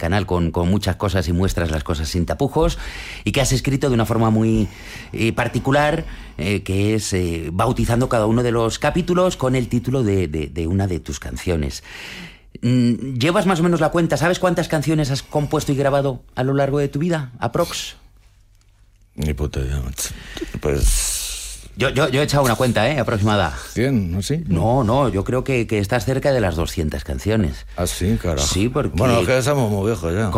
canal con muchas cosas y muestras las cosas sin tapujos, y que has escrito de una forma muy particular, que es bautizando cada uno de los capítulos con el título de una de tus canciones. ¿Llevas más o menos la cuenta? ¿Sabes cuántas canciones has compuesto y grabado a lo largo de tu vida? ¿Aprox? Ni puta idea. Pues... Yo he echado una cuenta, aproximada. 100, ¿no? ¿Sí? No, yo creo que estás cerca de las 200 canciones. Ah, sí, carajo. Sí, porque... Bueno, es que estamos muy viejos ya.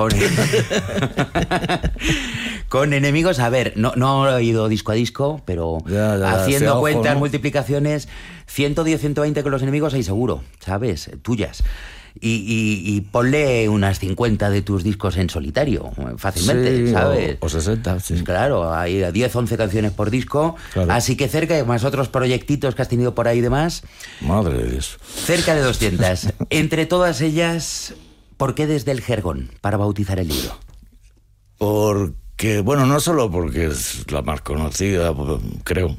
Con Enemigos, a ver, no he ido disco a disco, pero haciendo cuentas, multiplicaciones, 110, 120 con Los Enemigos hay seguro, ¿sabes? Tuyas. Y ponle unas 50 de tus discos en solitario, fácilmente, sí, ¿sabes? O 60, sí. Claro, hay 10, 11 canciones por disco, claro. Así que cerca, más otros proyectitos que has tenido por ahí y demás. Madre de Dios. Cerca de 200. Entre todas ellas, ¿por qué Desde el Jergón para bautizar el libro? Porque, bueno, no solo porque es la más conocida, creo,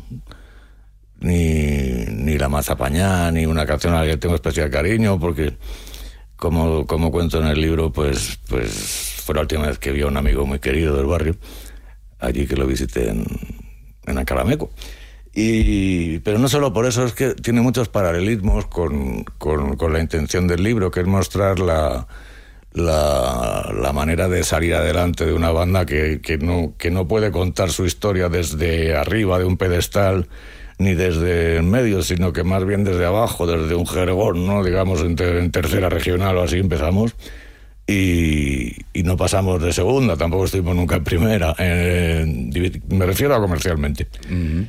ni la más apañada, ni una canción a la que tengo especial cariño, porque... Como cuento en el libro, pues fue la última vez que vi a un amigo muy querido del barrio, allí que lo visité en Acarameco. Pero no solo por eso, es que tiene muchos paralelismos con la intención del libro, que es mostrar la manera de salir adelante de una banda que no puede contar su historia desde arriba de un pedestal, ni desde el medio, sino que más bien desde abajo, desde un jergón, ¿no? Digamos, en tercera regional o así empezamos, y no pasamos de segunda, tampoco estuvimos nunca en primera, me refiero a comercialmente. Uh-huh.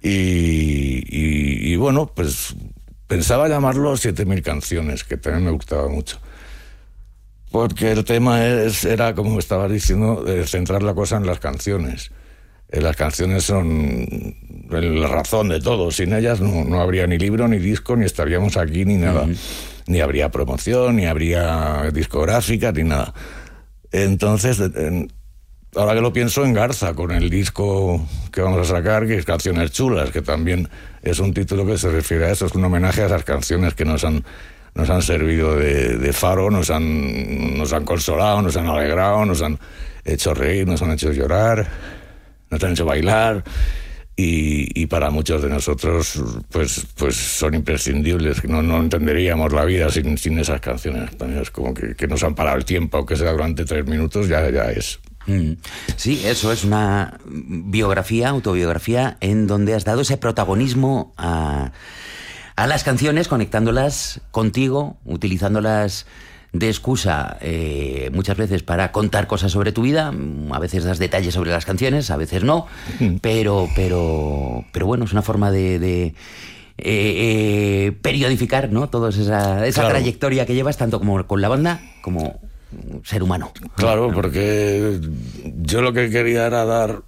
Y bueno, pues pensaba llamarlo 7000 canciones, que también me gustaba mucho, porque el tema era, como estabas diciendo, centrar la cosa en las canciones. Las canciones son la razón de todo. Sin ellas no habría ni libro, ni disco, ni estaríamos aquí, ni nada. Uh-huh. Ni habría promoción, ni habría discográfica, ni nada. Entonces, ahora que lo pienso, engarza con el disco que vamos a sacar, que es Canciones Chulas, que también es un título que se refiere a eso. Es un homenaje a esas canciones que nos han servido de faro, nos han consolado, nos han alegrado, nos han hecho reír, nos han hecho llorar, nos han hecho bailar, y para muchos de nosotros pues son imprescindibles. No entenderíamos la vida sin esas canciones. También es como que nos han parado el tiempo, aunque sea durante 3 minutos, ya es. Sí, eso es una autobiografía en donde has dado ese protagonismo a las canciones, conectándolas contigo, utilizándolas de excusa muchas veces para contar cosas sobre tu vida. A veces das detalles sobre las canciones, a veces no, pero bueno, es una forma de periodificar, ¿no? Toda esa claro, trayectoria que llevas, tanto como con la banda como ser humano. Claro, porque yo lo que quería era dar...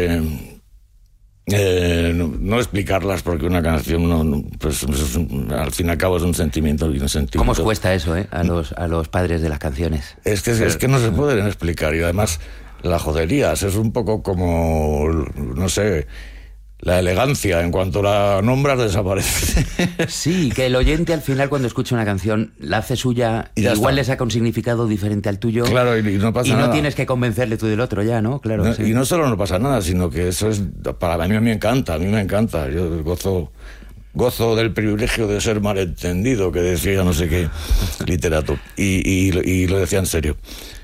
no explicarlas, porque una canción pues al fin y al cabo es un sentimiento y un sentimiento. ¿Cómo os cuesta eso, a los padres de las canciones? Es que no se pueden explicar, y además la jodería es un poco como, no sé, la elegancia, en cuanto la nombras desaparece. Sí, que el oyente al final, cuando escucha una canción, la hace suya, y igual le saca un significado diferente al tuyo. Claro, y no pasa nada. Y no tienes que convencerle tú del otro ya, ¿no? Claro. No, sí. Y no solo no pasa nada, sino que eso es, para mí me encanta. Yo gozo del privilegio de ser malentendido, que decía no sé qué literato, y lo decía en serio.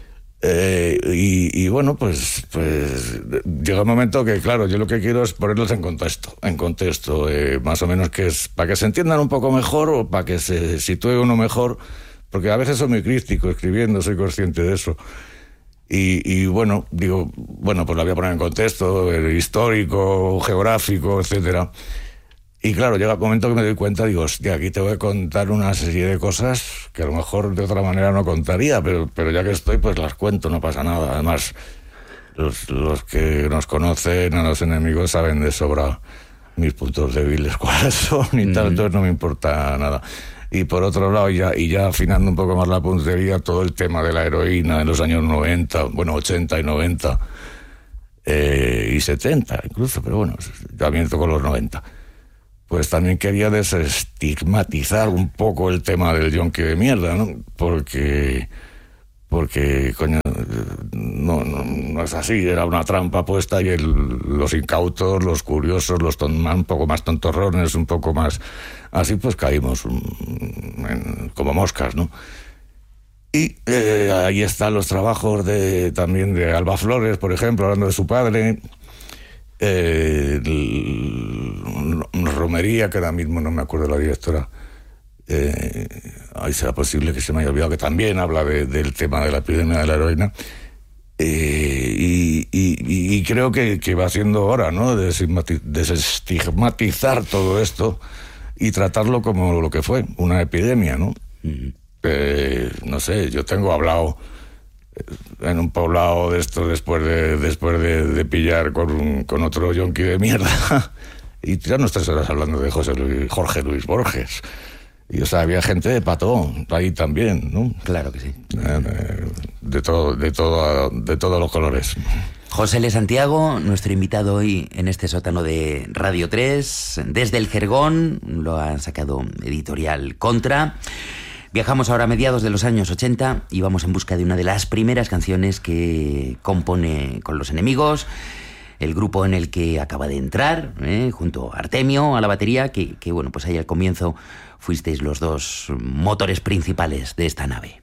Y bueno, pues llega un momento que, claro, yo lo que quiero es ponerlos en contexto, más o menos, que es para que se entiendan un poco mejor, o para que se sitúe uno mejor, porque a veces soy muy crítico escribiendo, soy consciente de eso. Y bueno, digo, bueno, pues la voy a poner en contexto, histórico, geográfico, etcétera. Y claro, llega un momento que me doy cuenta, digo, hostia, aquí te voy a contar una serie de cosas que a lo mejor de otra manera no contaría, pero ya que estoy, pues las cuento, no pasa nada. Además, los que nos conocen, a los enemigos, saben de sobra mis puntos débiles cuáles son y tal, entonces no me importa nada. Y por otro lado, ya afinando un poco más la puntería, todo el tema de la heroína en los años 90, bueno, 80 y 90, y 70 incluso, pero bueno, también tocó los 90. Pues también quería desestigmatizar un poco el tema del yonki de mierda, ¿no? Porque coño, no es así, era una trampa puesta y los incautos, los curiosos, un poco más tontorrones, un poco más así, pues caímos como moscas, ¿no? Y ahí están los trabajos también de Alba Flores, por ejemplo, hablando de su padre. Romería, que ahora mismo no me acuerdo de la directora. Ahí será posible que se me haya olvidado, que también habla del tema de la epidemia de la heroína. Y creo que va siendo hora, ¿no?, desestigmatizar todo esto y tratarlo como lo que fue, una epidemia, ¿no? Uh-huh. No sé, yo tengo hablado en un poblado de esto después de pillar con otro yonki de mierda y tirarnos 3 horas hablando de Jorge Luis Borges. Y o sea, había gente de patón ahí también, ¿no? Claro que sí. De todos los colores. José L. Santiago, nuestro invitado hoy en este sótano de Radio 3, desde el Jergón, lo ha sacado Editorial Contra. Viajamos ahora a mediados de los años 80 y vamos en busca de una de las primeras canciones que compone Con los Enemigos, el grupo en el que acaba de entrar, junto a Artemio a la batería, que bueno, pues ahí al comienzo fuisteis los dos motores principales de esta nave.